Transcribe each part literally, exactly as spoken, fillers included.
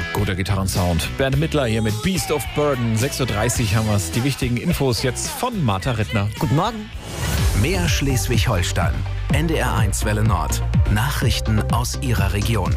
Guter Gitarrensound. Bernd Mittler hier mit Beast of Burden. sechs Uhr dreißig haben wir es. Die wichtigen Infos jetzt von Martha Rittner. Guten Morgen. Mehr Schleswig-Holstein. N D R eins Welle Nord. Nachrichten aus Ihrer Region.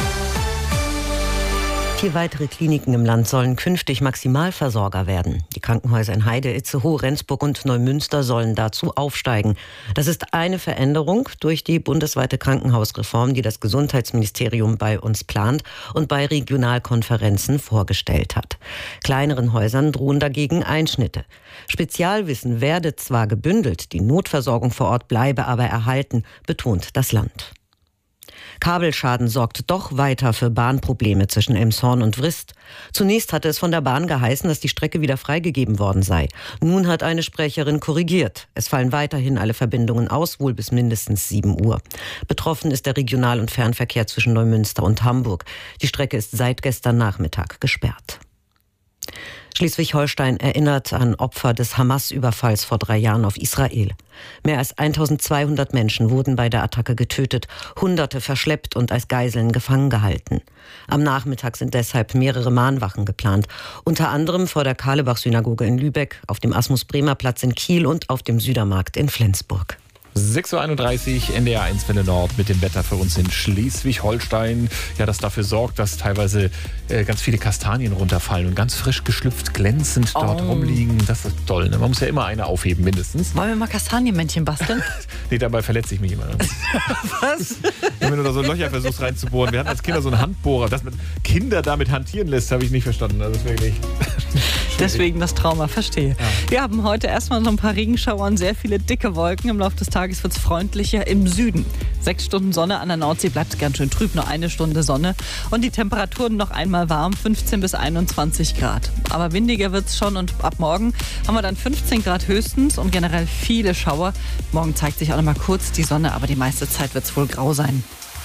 Vier weitere Kliniken im Land sollen künftig Maximalversorger werden. Die Krankenhäuser in Heide, Itzehoe, Rendsburg und Neumünster sollen dazu aufsteigen. Das ist eine Veränderung durch die bundesweite Krankenhausreform, die das Gesundheitsministerium bei uns plant und bei Regionalkonferenzen vorgestellt hat. Kleineren Häusern drohen dagegen Einschnitte. Spezialwissen werde zwar gebündelt, die Notversorgung vor Ort bleibe aber erhalten, betont das Land. Kabelschaden sorgt doch weiter für Bahnprobleme zwischen Elmshorn und Vrist. Zunächst hatte es von der Bahn geheißen, dass die Strecke wieder freigegeben worden sei. Nun hat eine Sprecherin korrigiert. Es fallen weiterhin alle Verbindungen aus, wohl bis mindestens sieben Uhr. Betroffen ist der Regional- und Fernverkehr zwischen Neumünster und Hamburg. Die Strecke ist seit gestern Nachmittag gesperrt. Schleswig-Holstein erinnert an Opfer des Hamas-Überfalls vor drei Jahren auf Israel. Mehr als eintausendzweihundert Menschen wurden bei der Attacke getötet, Hunderte verschleppt und als Geiseln gefangen gehalten. Am Nachmittag sind deshalb mehrere Mahnwachen geplant, unter anderem vor der Karlebach-Synagoge in Lübeck, auf dem Asmus-Bremer-Platz in Kiel und auf dem Südermarkt in Flensburg. sechs Uhr einunddreißig, N D R eins Welle Nord mit dem Wetter für uns in Schleswig-Holstein. Ja, das dafür sorgt, dass teilweise äh, ganz viele Kastanien runterfallen und ganz frisch geschlüpft, glänzend dort Oh. rumliegen. Das ist toll, ne? Man muss ja immer eine aufheben, mindestens. Wollen wir mal Kastanienmännchen basteln? Nee, dabei verletze ich mich immer. Was? Wenn du da so Löcher versuchst reinzubohren. Wir hatten als Kinder so einen Handbohrer. Dass man Kinder damit hantieren lässt, habe ich nicht verstanden. Das ist wirklich Deswegen das Trauma, verstehe. Ja. Wir haben heute erstmal so ein paar Regenschauer und sehr viele dicke Wolken. Im Laufe des Tages wird es freundlicher im Süden. Sechs Stunden Sonne, an der Nordsee bleibt es ganz schön trüb, nur eine Stunde Sonne. Und die Temperaturen noch einmal warm, fünfzehn bis einundzwanzig Grad. Aber windiger wird es schon und ab morgen haben wir dann fünfzehn Grad höchstens und generell viele Schauer. Morgen zeigt sich auch noch mal kurz die Sonne, aber die meiste Zeit wird es wohl grau sein.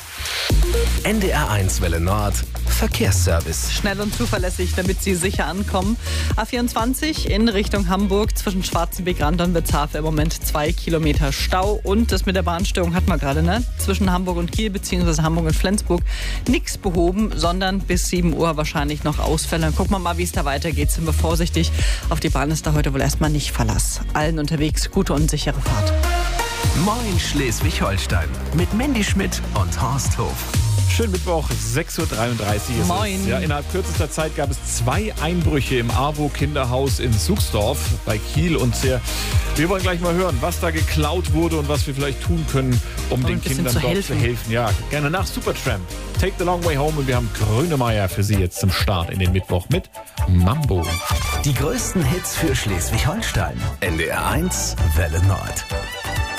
N D R eins Welle Nord. Verkehrsservice. Schnell und zuverlässig, damit Sie sicher ankommen. A vierundzwanzig in Richtung Hamburg zwischen Schwarzenbeck, Randon, Witzhafe im Moment zwei Kilometer Stau. Und das mit der Bahnstörung hat man gerade, ne? Zwischen Hamburg und Kiel bzw. Hamburg und Flensburg nichts behoben, sondern bis sieben Uhr wahrscheinlich noch Ausfälle. Dann gucken wir mal, wie es da weitergeht. Sind wir vorsichtig. Auf die Bahn ist da heute wohl erstmal nicht Verlass. Allen unterwegs gute und sichere Fahrt. Moin Schleswig-Holstein. Mit Mandy Schmidt und Horst Hof. schön Mittwoch, sechs Uhr dreiunddreißig ist Moin. es. Ja, innerhalb kürzester Zeit gab es zwei Einbrüche im AWO-Kinderhaus in Suchsdorf bei Kiel. Und sehr, wir wollen gleich mal hören, was da geklaut wurde und was wir vielleicht tun können, um Um den ein bisschen Kindern zu dort helfen. zu helfen. Ja, gerne nach Supertramp. Take the long way home. Und wir haben Grönemeyer für Sie jetzt zum Start in den Mittwoch mit Mambo. Die größten Hits für Schleswig-Holstein. N D R eins Welle Nord.